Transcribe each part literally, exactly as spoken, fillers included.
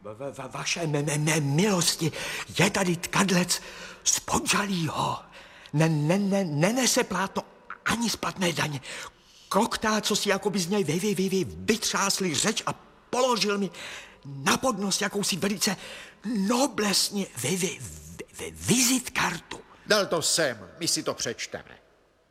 Va, va, vaše me, me, me milosti, je tady tkadlec z Podžalího. Ne, ne, ne, nenese plátno ani splatné daně. Koktá, co si jakoby z něj vy, vy, vy, vy, vytřásli řeč a položil mi na podnos jakousi velice noblesně vy, vy, vy, vy, vizitkartu. Dal to sem, my si to přečteme.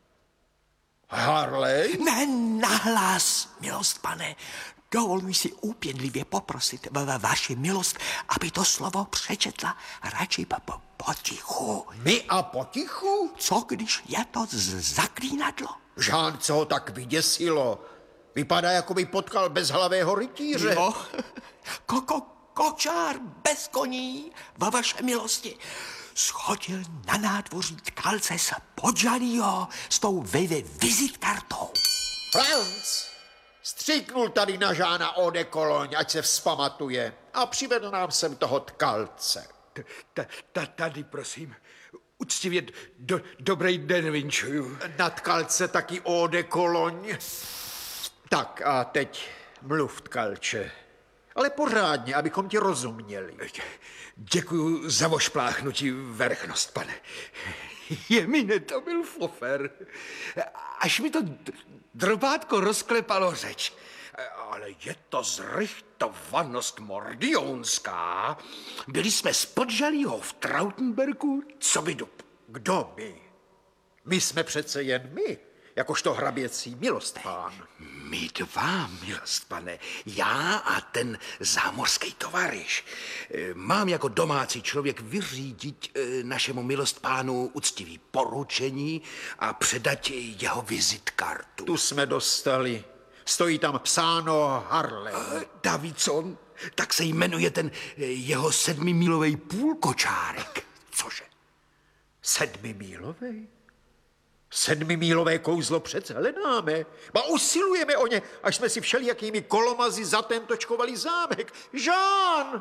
Harley? Ne, nahlas, milost pane. Dovoluji si úpěnlivě poprosit va, vaši milost, aby to slovo přečetla radši po, po, potichu. My a potichu? Co když je to z zaklínadlo? Žán, co ho tak vyděsilo? Vypadá, jako by potkal bezhlavého rytíře. Jo, ko, ko, kočár bez koní, va vaše milosti. Schodil na nádvoří tkalce z Podžalího s tou vy, vy, vizitkartou. Franc stříknul tady na Žána eau de Cologne, ať se vzpamatuje, a přivedl nám sem toho tkalce. T- t- t- Tady, prosím, uctivě do, dobrý den vinčuju. Na tkalce taky eau de Cologne. Tak a teď mluv, tkalče. Ale pořádně, abychom ti rozuměli. Děkuju za vošpláchnutí verchnost, pane. Jemine, to byl fofer. Až mi to d- drobátko rozklepalo řeč. Ale je to zrychtovanost mordionská. Byli jsme z Podžalího v Trautenbergu, co by do... Kdo my? My jsme přece jen my, jakožto hraběcí milostpán. My dva, milost pane, já a ten zámořský tovariš. Mám jako domácí člověk vyřídit našemu milostpánu uctivý poručení a předat jeho vizitkartu. Tu jsme dostali. Stojí tam psáno Harley. Davidson, tak se jmenuje ten jeho sedmimílovej půlkočárek. Cože? Sedmimílovej? Sedmimílové kouzlo přece hledáme. Ba usilujeme o ně, až jsme si všelijakými kolomazy zatentočkovali zámek. Jean!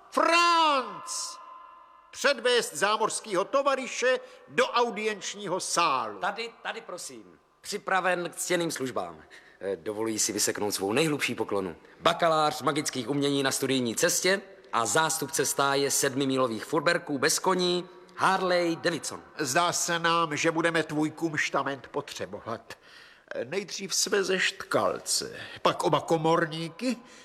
Franc! Předvést zámořského tovariše do audienčního sálu. Tady, tady prosím. Připraven k ctěným službám. Eh, Dovoluji si vyseknout svou nejhlubší poklonu. Bakalář magických umění na studijní cestě a zástupce stáje sedmimílových furberků bez koní Harley Davidson. Zdá se nám, že budeme tvůj kumštament potřebovat. Nejdřív svezeš tkalce, pak oba komorníky